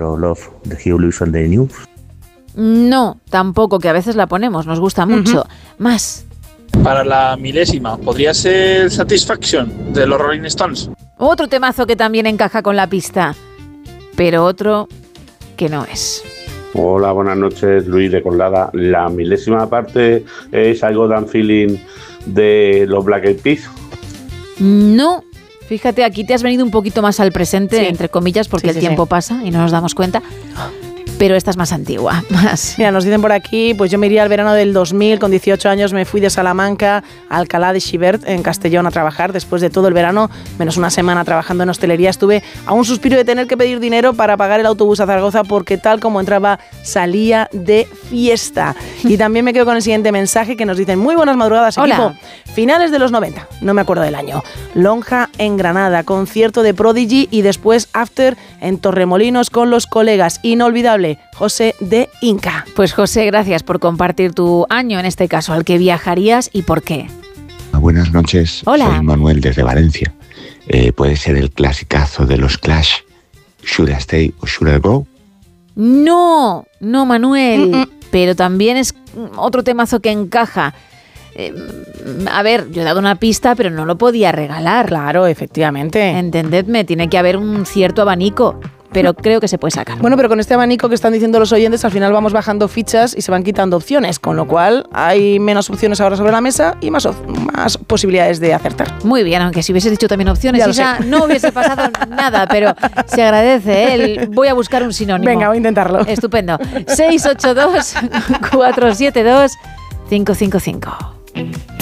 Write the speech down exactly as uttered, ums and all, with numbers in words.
o Love de Hugh Lewis and the News. No, tampoco, que a veces la ponemos, nos gusta mucho. Uh-huh. Más. Para la milésima, ¿podría ser Satisfaction de los Rolling Stones? Otro temazo que también encaja con la pista, pero otro que no es. Hola, buenas noches, Luis de Colada. La milésima parte es I Got That Feeling de los Black Eyed Peas. No, fíjate, aquí te has venido un poquito más al presente, sí. entre comillas, porque sí, sí, el tiempo sí. pasa y no nos damos cuenta. Pero esta es más antigua, más. Mira, nos dicen por aquí, pues yo me iría al verano del dos mil, con dieciocho años me fui de Salamanca a Alcalá de Xivert, en Castellón, a trabajar. Después de todo el verano, menos una semana trabajando en hostelería, estuve a un suspiro de tener que pedir dinero para pagar el autobús a Zaragoza, porque tal como entraba, salía de fiesta. Y también me quedo con el siguiente mensaje que nos dicen, muy buenas madrugadas, equipo. Hola. Finales de los noventa, no me acuerdo del año. Lonja en Granada, concierto de Prodigy y después after en Torremolinos con los colegas. Inolvidable. José de Inca. Pues José, gracias por compartir tu año, en este caso, al que viajarías y por qué. Buenas noches. Hola. Soy Manuel desde Valencia. Eh, ¿Puede ser el clasicazo de los Clash, Should I Stay or Should I Go? No, no, Manuel, Mm-mm. pero también es otro temazo que encaja. Eh, a ver, yo he dado una pista, pero no lo podía regalar. Claro, efectivamente. Entendedme, tiene que haber un cierto abanico, pero creo que se puede sacar. Bueno, pero con este abanico que están diciendo los oyentes, al final vamos bajando fichas y se van quitando opciones, con lo cual hay menos opciones ahora sobre la mesa y más, más posibilidades de acertar. Muy bien, aunque si hubiese dicho también opciones, ya no hubiese pasado nada, pero se agradece, ¿eh? Voy a buscar un sinónimo. Venga, voy a intentarlo. Estupendo. seis ocho dos, cuatro siete dos, cinco cinco cinco.